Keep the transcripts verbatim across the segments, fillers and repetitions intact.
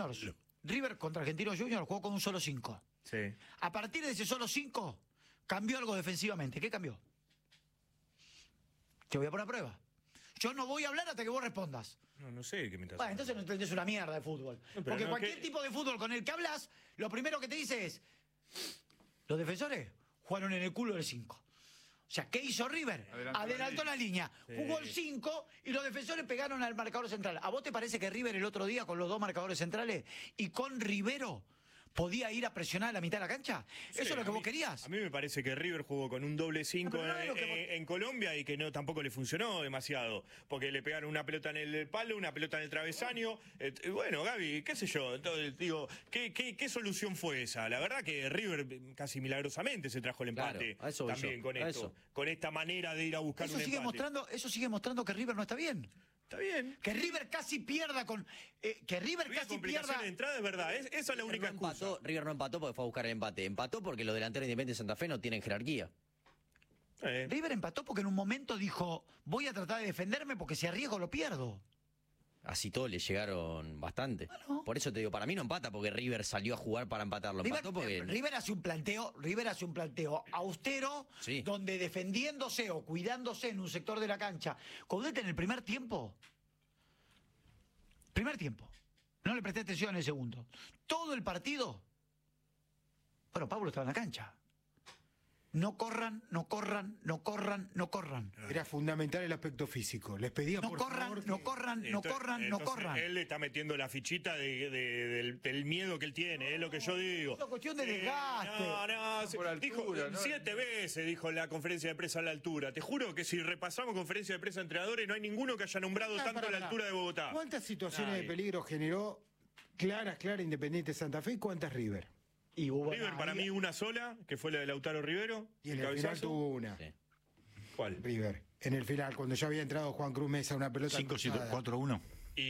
Juniors, River contra Argentinos Juniors jugó con un solo cinco. Sí. A partir de ese solo cinco, cambió algo defensivamente. ¿Qué cambió? Te voy a poner a prueba. Yo no voy a hablar hasta que vos respondas. No, no sé qué me estás Bueno, entonces no entendés una mierda de fútbol. No, Porque no, cualquier ¿qué? tipo de fútbol con el que hablas, lo primero que te dice es: los defensores jugaron en el culo del cinco. O sea, ¿qué hizo River? Adelantó, Adelantó la línea. Sí. Jugó el cinco y los defensores pegaron al marcador central. ¿A vos te parece que River el otro día con los dos marcadores centrales y con Rivero podía ir a presionar a la mitad de la cancha? Sí, ¿Eso es lo que a vos mí- querías? A mí me parece que River jugó con un doble cinco No, pero no es en, lo que vos- en- en Colombia y que no tampoco le funcionó demasiado. Porque le pegaron una pelota en el palo, una pelota en el travesaño. Eh, bueno, Gaby, qué sé yo. Entonces, digo, ¿qué, qué, ¿qué solución fue esa? La verdad que River casi milagrosamente se trajo el empate. Claro, a eso voy también yo, con a esto. eso. Con esta manera de ir a buscar Eso un sigue, empate. mostrando, eso sigue mostrando que River no está bien. Está bien. Que River casi pierda con... eh, que River Había casi complicaciones pierda... de entrada, es verdad. Es- esa es la única River no excusa. empató, River no empató porque fue a buscar el empate. Empató porque los delanteros de Independiente Santa Fe no tienen jerarquía. Eh, River empató porque en un momento dijo: voy a tratar de defenderme porque si arriesgo lo pierdo. Así todos le llegaron bastante. Bueno. Por eso te digo, para mí no empata porque River salió a jugar para empatarlo. River, Empató porque... eh, River hace un planteo, River hace un planteo austero, Sí. donde defendiéndose o cuidándose en un sector de la cancha. Caudete en el primer tiempo, primer tiempo, no le presté atención en el segundo. Todo el partido, bueno, Pablo estaba en la cancha. No corran, no corran, no corran, no corran. Era fundamental el aspecto físico. Les pedía No por corran, favor no que- corran, no Entonces- corran, no entonces corran. Él le está metiendo la fichita de, de- del, del miedo que él tiene, es lo que yo digo. Es una cuestión de Eh, desgaste. No, no, se- por altura, dijo ¿no? siete veces dijo en la conferencia de prensa a la altura. Te juro que si repasamos conferencia de prensa de entrenadores, no hay ninguno que haya nombrado Pará, tanto pará, la pará. altura de Bogotá. ¿Cuántas situaciones Nadie. de peligro generó claras, claras Independiente Santa Fe y cuántas River? Y hubo River para mí una sola, que fue la de Lautaro Rivero. Y en el el final cabezazo. tuvo una. Sí. ¿Cuál? River. En el final, cuando ya había entrado Juan Cruz Mesa, una pelota cinco cruzada. cuatro uno.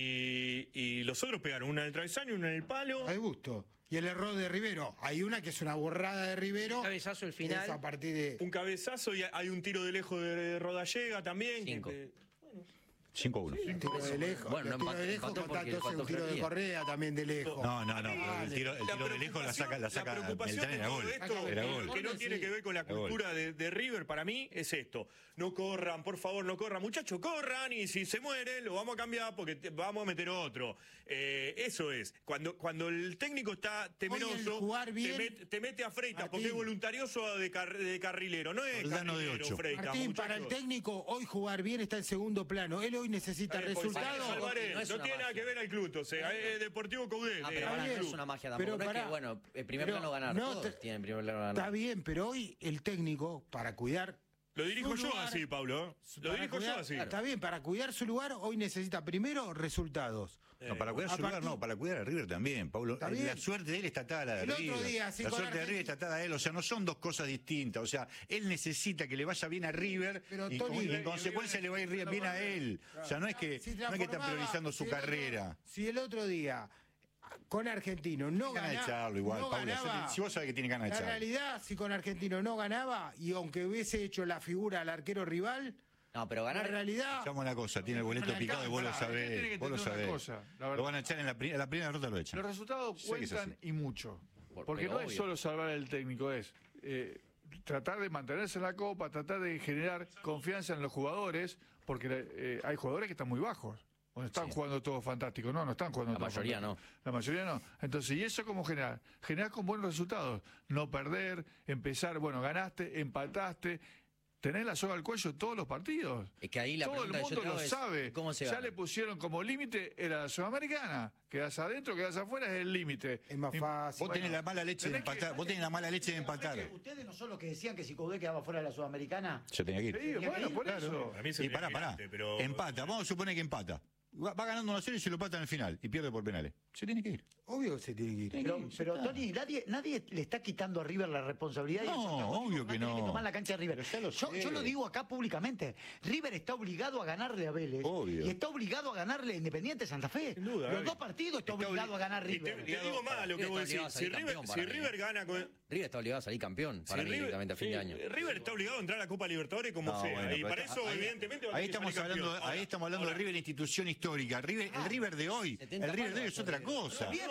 Y, y los otros pegaron una en el travesaño, una en el palo. Al gusto. Y el error de Rivero. Hay una que es una borrada de Rivero. Cabezazo el final. Es a partir de... Un cabezazo y hay un tiro de lejos de Rodallega también. Cinco. que- cinco a uno. Un tiro de lejos. Bueno, los no tiros de empató- lejos, empató porque entonces faltó un tiro de jerarquía. Correa también de lejos. No, no, no. El tiro, el La tiro de lejos la saca, la saca la preocupación Beltrán, era de todo gol. esto, Era que- gol. que no tiene que ver con la Era gol. cultura de, de River, para mí es esto. No corran, por favor, no corran. Muchachos, corran y si se mueren lo vamos a cambiar porque te- vamos a meter otro. Eh, eso es. Cuando, cuando el técnico está temeroso, jugar bien- te, met- te mete a Freitas porque Martín. es voluntarioso de, car- de carrilero. No es Soldano de carrilero, ocho. Freitas, Martín, para el muchachos. técnico, hoy jugar bien está en segundo plano. Él hoy necesita Eh, porque resultados. Álvarez, no es no una tiene nada magia. que ver al club, o sea, es Deportivo Caudete. Ah, pero es pará, el no bien. es una magia Pero tampoco. No es pará. que, bueno, el primer Pero plano ganar. no Todos te- tienen primer plano ganar. Está bien, pero hoy el técnico, para cuidar. Lo dirijo su yo lugar, así, Pablo. ¿eh? Lo para dirijo cuidar- yo así. Está bien, para cuidar su lugar, hoy necesita primero resultados. No, para cuidar a su lugar partir- no, para cuidar a River también, Pablo. Está La bien. suerte de él está atada a la de El otro River. día, sí, la con suerte de Argentina- River está atada a él, o sea, no son dos cosas distintas. O sea, él necesita que le vaya bien a River Pero, y, Tony, y en consecuencia le va a ir bien a él. O sea, no es que, Si no es que está transformaba- priorizando su si el otro- carrera. si el otro día con Argentino no Tiene ganas de ganaba, echarlo igual, no Pablo. ganaba, Si vos sabés que tiene ganas de la echarlo. realidad, si con Argentino no ganaba y aunque hubiese hecho la figura al arquero rival, No, pero la ganar. realidad. Echamos una cosa, tiene el boleto No le picado y vos lo alcanza. Tiene que sabés. Vos lo entender una sabés. cosa, la verdad. Lo van a echar en la, pri- la primera derrota, lo echan. Los resultados Sé que es cuentan así. y mucho. Por- Porque pero no es obvio. solo salvar al técnico, es eh, tratar de mantenerse en la Copa, tratar de generar confianza en los jugadores, porque eh, hay jugadores que están muy bajos. O no están Sí. jugando todo fantástico, no, no están jugando La todo mayoría fantástico. La mayoría no. Entonces, ¿y eso cómo generar? Generar con buenos resultados. No perder, empezar, bueno, ganaste, empataste. Tenés la soga al cuello todos los partidos. Es que ahí la Todo el pregunta que yo mundo te hago lo es, sabe. ¿cómo se ya gana? le pusieron como límite, era la Sudamericana. Quedas adentro, quedas afuera, es el límite. Es más Y- fácil. Vos tenés la mala leche de tenés que- empatar. Vos tenés la mala leche de empatar. Ustedes no son los que decían que si Coudet quedaba fuera de la Sudamericana. Yo tenía que ir. Sí, bueno, por Claro. eso. A mí se Y me pará, pará. gigante, pero- Empata, vamos a suponer que empata. Va va ganando una serie y se lo empata en el final. Y pierde por penales. Se tiene que ir. Obvio que se tiene que ir. Pero, pero Tony, nadie, nadie le está quitando a River la responsabilidad. y No, el protagonismo obvio que tiene no. tomar la cancha de River. Pero ya lo Yo, sé. yo lo digo acá públicamente. River está obligado a ganarle a Vélez. Obvio. Y está obligado a ganarle a Independiente Santa Fe. Sin duda, Los Gaby. dos partidos está Está obligado obli- a ganar y te- River. te digo más lo que River vos está obligado a decís. Si salir River, campeón si para mí. River gana con. River está obligado a salir campeón para Si mí River- directamente a fin sí, de año. River está obligado a entrar a la Copa Libertadores como No, sea. bueno, y pero para está- eso, ahí- evidentemente, va a ahí tener que estamos salir hablando, campeón. ahí estamos hablando Ahora, de River, institución histórica. River, el River de hoy, setenta el River de hoy es palos, otra cosa. Bien,